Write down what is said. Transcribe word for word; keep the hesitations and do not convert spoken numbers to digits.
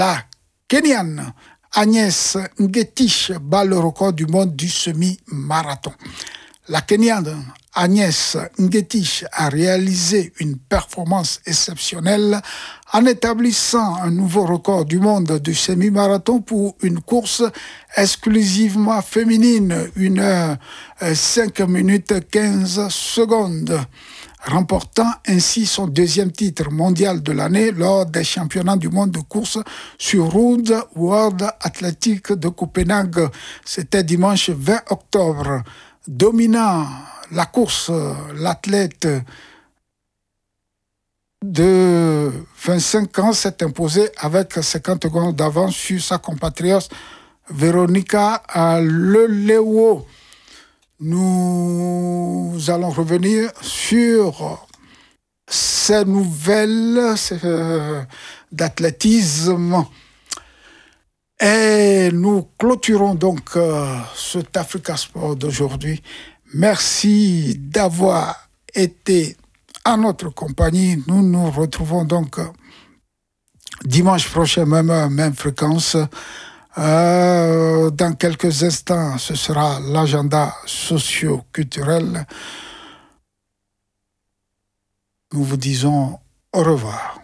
La Kenyane Agnès Ngetich bat le record du monde du semi-marathon. La Kenyane Agnès Ngetich a réalisé une performance exceptionnelle en établissant un nouveau record du monde du semi-marathon pour une course exclusivement féminine, une heure cinq minutes quinze secondes, remportant ainsi son deuxième titre mondial de l'année lors des championnats du monde de course sur route World Athletic de Copenhague. C'était dimanche vingt octobre. Dominant la course, l'athlète de vingt-cinq ans s'est imposé avec cinquante secondes d'avance sur sa compatriote Véronica Lelewo. Nous allons revenir sur ces nouvelles d'athlétisme et nous clôturons donc euh, cet Africa Sport d'aujourd'hui. Merci d'avoir été à notre compagnie. Nous nous retrouvons donc dimanche prochain, même heure, même fréquence. Euh, dans quelques instants, ce sera l'agenda socio-culturel. Nous vous disons au revoir.